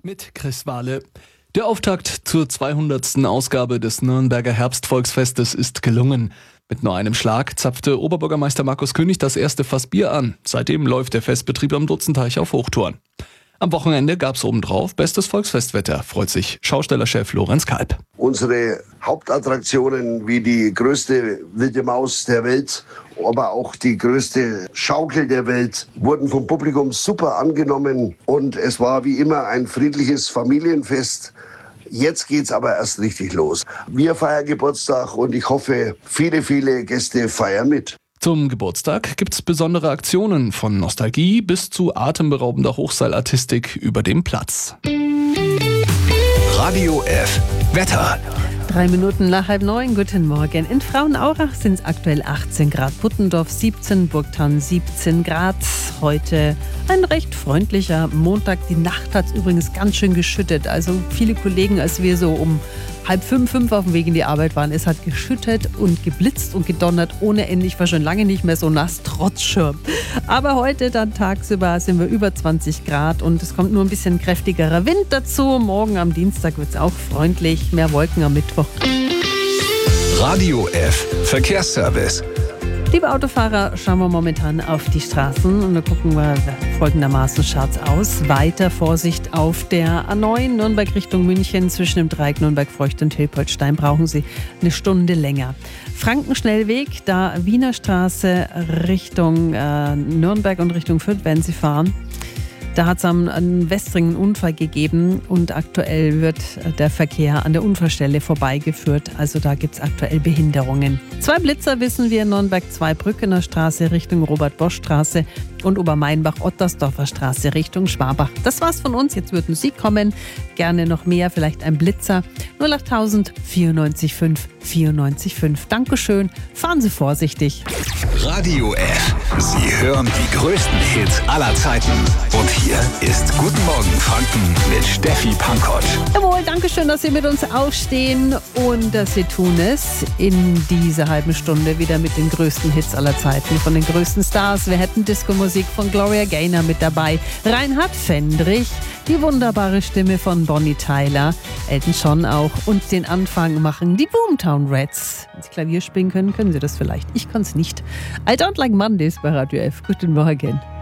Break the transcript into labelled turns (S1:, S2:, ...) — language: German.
S1: mit Chris Wahle. Der Auftakt zur 200. Ausgabe des Nürnberger Herbstvolksfestes ist gelungen. Mit nur einem Schlag zapfte Oberbürgermeister Markus König das erste Fass Bier an. Seitdem läuft der Festbetrieb am Dutzenteich auf Hochtouren. Am Wochenende gab's obendrauf bestes Volksfestwetter, freut sich Schaustellerchef Lorenz Kalb.
S2: Unsere Hauptattraktionen wie die größte wilde Maus der Welt, aber auch die größte Schaukel der Welt wurden vom Publikum super angenommen und es war wie immer ein friedliches Familienfest. Jetzt geht's aber erst richtig los. Wir feiern Geburtstag und ich hoffe, viele, viele Gäste feiern mit.
S1: Zum Geburtstag gibt's besondere Aktionen von Nostalgie bis zu atemberaubender Hochseilartistik über dem Platz.
S3: Radio F. Wetter.
S4: 3 Minuten nach 8:30, guten Morgen. In Frauenaurach sind es aktuell 18 Grad, Puttendorf 17, Burgthann 17 Grad. Heute ein recht freundlicher Montag. Die Nacht hat es übrigens ganz schön geschüttet. Also viele Kollegen, als wir so um 4:30 auf dem Weg in die Arbeit waren, es hat geschüttet und geblitzt und gedonnert ohne Ende. Ich war schon lange nicht mehr so nass, trotz Schirm. Aber heute dann tagsüber sind wir über 20 Grad und es kommt nur ein bisschen kräftigerer Wind dazu. Morgen am Dienstag wird es auch freundlich, mehr Wolken am Mittwoch.
S3: Radio F. Verkehrsservice.
S4: Liebe Autofahrer, schauen wir momentan auf die Straßen und da gucken wir folgendermaßen schaut's aus. Weiter Vorsicht auf der A9 Nürnberg Richtung München. Zwischen dem Dreieck Nürnberg-Feucht und Hilpoltstein brauchen Sie eine Stunde länger. Frankenschnellweg, da Wiener Straße Richtung Nürnberg und Richtung Fürth werden Sie fahren. Da hat es am Westring einen Unfall gegeben und aktuell wird der Verkehr an der Unfallstelle vorbeigeführt. Also da gibt es aktuell Behinderungen. 2 Blitzer wissen wir in Nürnberg, 2 Brückener Straße Richtung Robert-Bosch-Straße und Obermeinbach-Ottersdorfer Straße Richtung Schwabach. Das war's von uns. Jetzt würden Sie kommen. Gerne noch mehr, vielleicht ein Blitzer. 08000 94 5 94 5. Dankeschön. Fahren Sie vorsichtig.
S3: Radio F. Sie hören die größten Hits aller Zeiten. Und hier ist Guten Morgen Franken mit Steffi Pankott.
S4: Jawohl, danke schön, dass Sie mit uns aufstehen und dass Sie tun es in dieser halben Stunde wieder mit den größten Hits aller Zeiten von den größten Stars. Wir hätten Disco-Musik von Gloria Gaynor mit dabei, Reinhard Fendrich, die wunderbare Stimme von Bonnie Tyler, Elton John auch und den Anfang machen die Boomtown Rats. Wenn Sie Klavier spielen können, können Sie das vielleicht. Ich kann es nicht. I Don't Like Mondays bei Radio F. Guten Morgen.